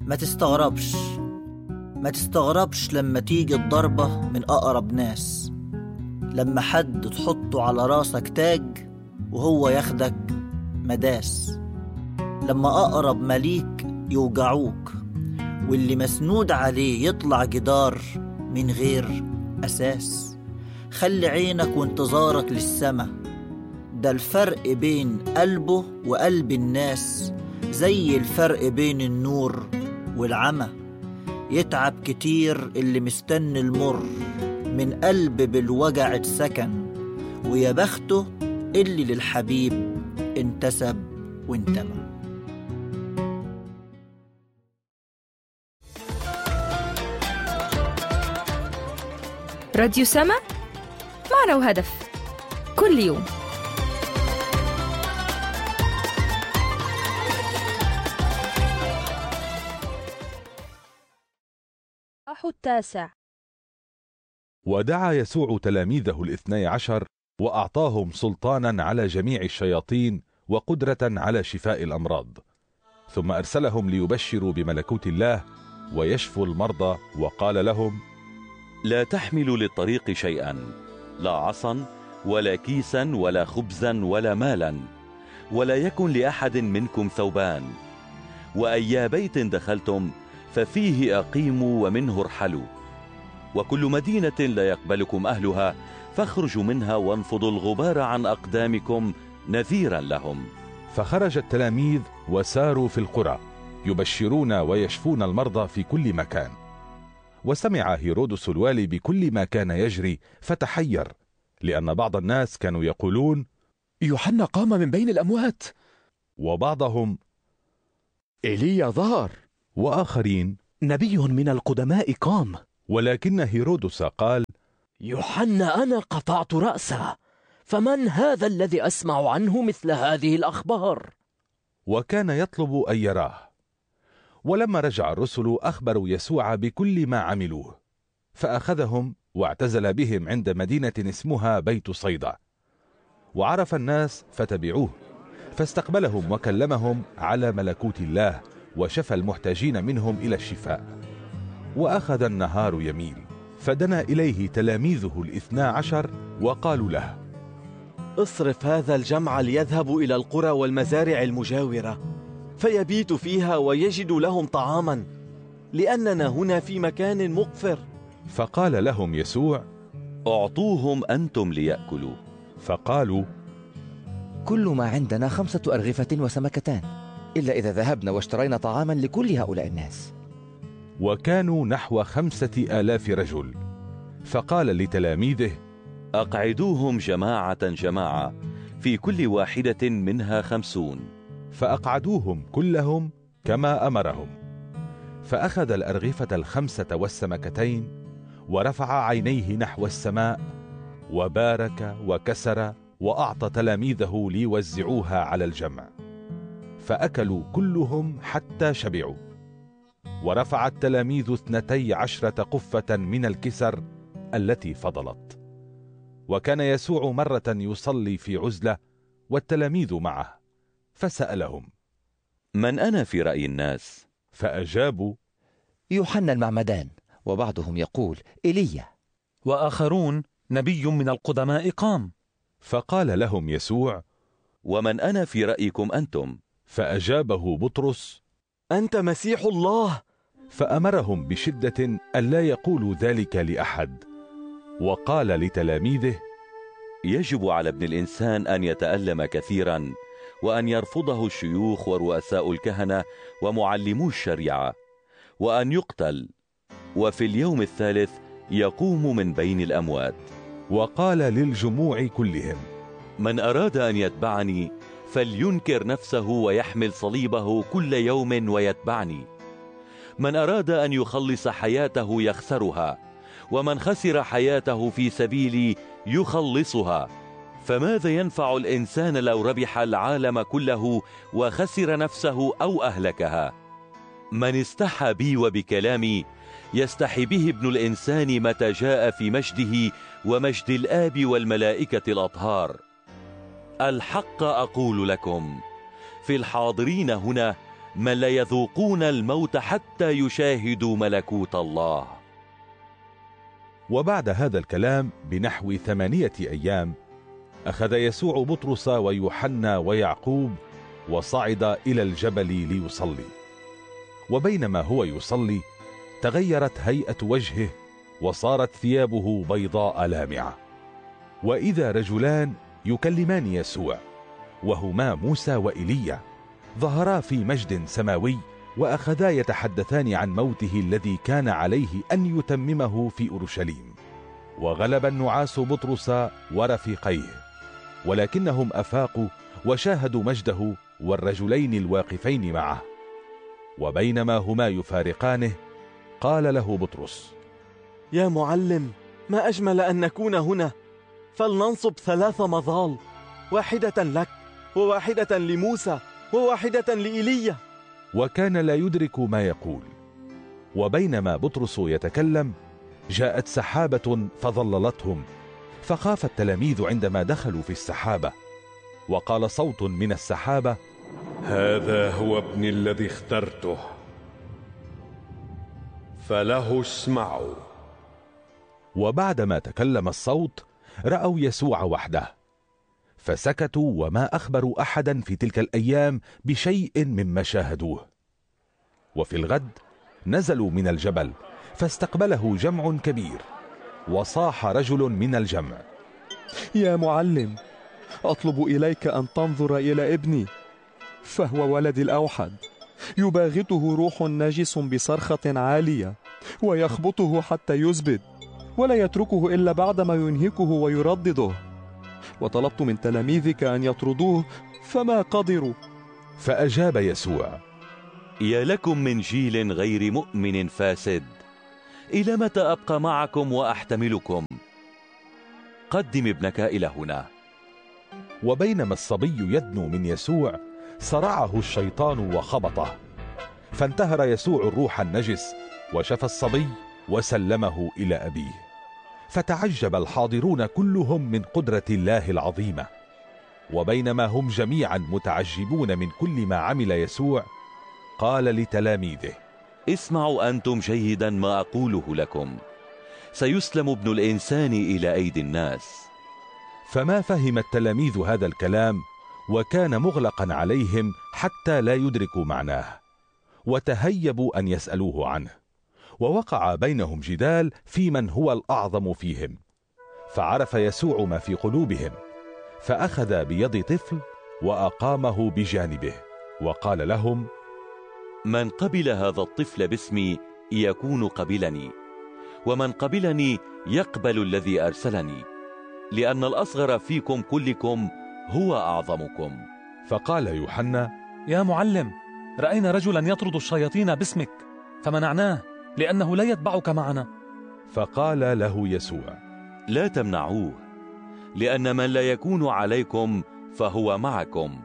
ما تستغربش لما تيجي الضربة من أقرب ناس، لما حد تحطه على راسك تاج وهو ياخدك مداس، لما أقرب مليك يوجعوك واللي مسنود عليه يطلع جدار من غير أساس. خلي عينك وانتظارك للسما، ده الفرق بين قلبه وقلب الناس زي الفرق بين النور والعمى. يتعب كتير اللي مستني المر، من قلب بالوجع اتسكن، ويا بخته اللي للحبيب انتسب وانتمى. راديو سما، معنى وهدف، كل يوم. التاسع. ودعا يسوع تلاميذه 12 وأعطاهم سلطانا على جميع الشياطين وقدرة على شفاء الأمراض، ثم أرسلهم ليبشروا بملكوت الله ويشفوا المرضى، وقال لهم: لا تحملوا للطريق شيئا، لا عصا ولا كيسا ولا خبزا ولا مالا، ولا يكن لأحد منكم ثوبان، وأي بيت دخلتم ففيه أقيموا ومنه ارحلوا، وكل مدينة لا يقبلكم أهلها فاخرجوا منها وانفضوا الغبار عن أقدامكم نذيرا لهم. فخرج التلاميذ وساروا في القرى يبشرون ويشفون المرضى في كل مكان. وسمع هيرودس الوالي بكل ما كان يجري فتحير، لأن بعض الناس كانوا يقولون: يوحنا قام من بين الأموات، وبعضهم: إيليا ظهر، وآخرين: نبي من القدماء قام. ولكن هيرودس قال: يوحنا أنا قطعت رأسه، فمن هذا الذي أسمع عنه مثل هذه الأخبار؟ وكان يطلب أن يراه. ولما رجع الرسل أخبروا يسوع بكل ما عملوه، فأخذهم واعتزل بهم عند مدينة اسمها بيت صيدا. وعرف الناس فتبعوه، فاستقبلهم وكلمهم على ملكوت الله، وشفى المحتاجين منهم إلى الشفاء. وأخذ النهار يميل، فدنا إليه تلاميذه 12 وقالوا له: اصرف هذا الجمع ليذهبوا إلى القرى والمزارع المجاورة، فيبيت فيها ويجد لهم طعاما، لأننا هنا في مكان مقفر. فقال لهم يسوع: أعطوهم أنتم ليأكلوا. فقالوا: كل ما عندنا 5 أرغفة وسمكتان، إلا إذا ذهبنا واشترينا طعاما لكل هؤلاء الناس. وكانوا نحو 5000 رجل. فقال لتلاميذه: أقعدوهم جماعة جماعة، في كل واحدة منها 50. فأقعدوهم كلهم كما أمرهم. فأخذ الأرغفة 5 والسمكتين، ورفع عينيه نحو السماء، وبارك وكسر، وأعطى تلاميذه ليوزعوها على الجمع. فأكلوا كلهم حتى شبعوا. ورفع التلاميذ 12 قفة من الكسر التي فضلت. وكان يسوع مرة يصلي في عزلة والتلاميذ معه، فسألهم: من أنا في رأي الناس؟ فأجابوا: يوحنا المعمدان، وبعضهم يقول إيليا، وآخرون نبي من القدماء قام. فقال لهم يسوع: ومن أنا في رأيكم أنتم؟ فأجابه بطرس: أنت مسيح الله. فأمرهم بشدة ألا يقولوا ذلك لأحد. وقال لتلاميذه: يجب على ابن الإنسان أن يتألم كثيرا، وأن يرفضه الشيوخ ورؤساء الكهنة ومعلمو الشريعة، وأن يقتل، وفي اليوم الثالث يقوم من بين الأموات. وقال للجموع كلهم: من أراد أن يتبعني فلينكر نفسه ويحمل صليبه كل يوم ويتبعني. من أراد أن يخلص حياته يخسرها، ومن خسر حياته في سبيلي يخلصها. فماذا ينفع الإنسان لو ربح العالم كله وخسر نفسه أو أهلكها؟ من استحى بي وبكلامي يستحي به ابن الإنسان متى جاء في مجده ومجد الآب والملائكة الأطهار. الحق أقول لكم، في الحاضرين هنا من لا يذوقون الموت حتى يشاهدوا ملكوت الله. وبعد هذا الكلام بنحو 8 أيام أخذ يسوع بطرس ويوحنا ويعقوب وصعد إلى الجبل ليصلي. وبينما هو يصلي تغيرت هيئة وجهه وصارت ثيابه بيضاء لامعة. وإذا رجلان يكلمان يسوع وهما موسى وإيليا ظهرا في مجد سماوي وأخذا يتحدثان عن موته الذي كان عليه أن يتممه في أورشليم. وغلب النعاس بطرس ورفيقيه، ولكنهم أفاقوا وشاهدوا مجده والرجلين الواقفين معه. وبينما هما يفارقانه قال له بطرس: يا معلم، ما أجمل أن نكون هنا، فلننصب 3 مظال، واحدة لك وواحدة لموسى وواحدة لإيليا. وكان لا يدرك ما يقول. وبينما بطرس يتكلم جاءت سحابة فظللتهم، فخاف التلاميذ عندما دخلوا في السحابة. وقال صوت من السحابة: هذا هو ابني الذي اخترته، فله اسمعوا. وبعدما تكلم الصوت رأوا يسوع وحده، فسكتوا وما أخبروا أحدا في تلك الأيام بشيء مما شاهدوه. وفي الغد نزلوا من الجبل فاستقبله جمع كبير، وصاح رجل من الجمع: يا معلم، أطلب إليك أن تنظر إلى ابني، فهو ولدي الأوحد، يباغته روح نجس بصرخة عالية، ويخبطه حتى يزبد، ولا يتركه إلا بعدما ينهكه ويردده. وطلبت من تلاميذك أن يطردوه فما قدروا. فأجاب يسوع: يا لكم من جيل غير مؤمن فاسد، إلى متى أبقى معكم وأحتملكم؟ قدم ابنك إلى هنا. وبينما الصبي يدنو من يسوع صرعه الشيطان وخبطه، فانتهر يسوع الروح النجس وشفى الصبي وسلمه إلى أبيه. فتعجب الحاضرون كلهم من قدرة الله العظيمة. وبينما هم جميعا متعجبون من كل ما عمل يسوع قال لتلاميذه: اسمعوا أنتم جيدا ما أقوله لكم، سيسلم ابن الإنسان إلى أيدي الناس. فما فهم التلاميذ هذا الكلام، وكان مغلقا عليهم حتى لا يدركوا معناه، وتهيبوا أن يسألوه عنه. ووقع بينهم جدال في من هو الأعظم فيهم. فعرف يسوع ما في قلوبهم، فأخذ بيد طفل وأقامه بجانبه وقال لهم: من قبل هذا الطفل باسمي يكون قبلني، ومن قبلني يقبل الذي أرسلني، لأن الأصغر فيكم كلكم هو أعظمكم. فقال يوحنا: يا معلم، رأينا رجلا يطرد الشياطين باسمك فمنعناه، لأنه لا يتبعك معنا. فقال له يسوع: لا تمنعوه، لأن من لا يكون عليكم فهو معكم.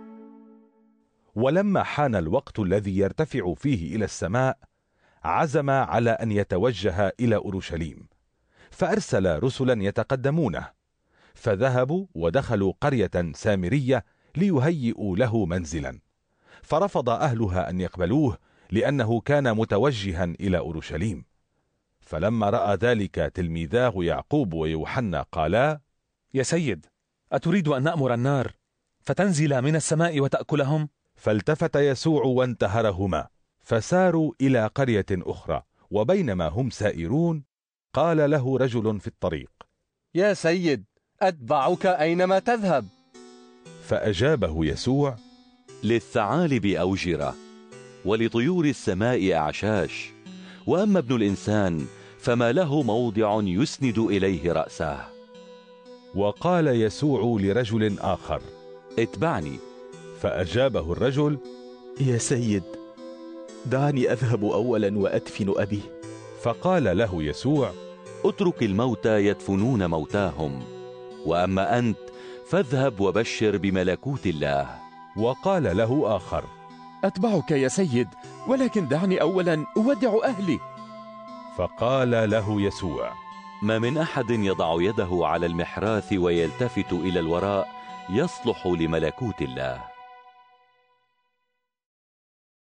ولما حان الوقت الذي يرتفع فيه إلى السماء عزم على أن يتوجه إلى أورشليم، فأرسل رسلا يتقدمونه، فذهبوا ودخلوا قرية سامرية ليهيئوا له منزلا. فرفض أهلها أن يقبلوه لأنه كان متوجها إلى أورشليم. فلما رأى ذلك تلميذاه يعقوب ويوحنا قالا: يا سيد، أتريد أن نأمر النار فتنزل من السماء وتأكلهم؟ فالتفت يسوع وانتهرهما، فساروا إلى قرية أخرى. وبينما هم سائرون قال له رجل في الطريق: يا سيد، أتبعك أينما تذهب. فأجابه يسوع: للثعالب أوجرة، ولطيور السماء أعشاش، وأما ابن الإنسان فما له موضع يسند إليه رأسه. وقال يسوع لرجل آخر: اتبعني. فأجابه الرجل: يا سيد، دعني أذهب أولا وأدفن أبي. فقال له يسوع: اترك الموتى يدفنون موتاهم، وأما أنت فاذهب وبشر بملكوت الله. وقال له آخر: أتبعك يا سيد، ولكن دعني أولا أودع أهلي. فقال له يسوع: ما من أحد يضع يده على المحراث ويلتفت إلى الوراء يصلح لملكوت الله.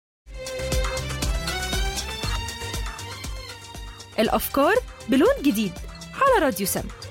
الأفكار بلون جديد على راديو سما.